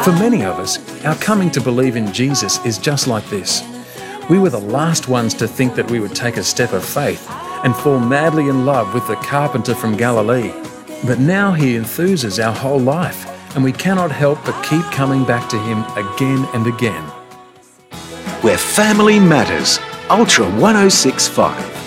For many of us, our coming to believe in Jesus is just like this. We were the last ones to think that we would take a step of faith and fall madly in love with the carpenter from Galilee. But now he enthuses our whole life, and we cannot help but keep coming back to him again and again. Where family matters. Ultra 1065.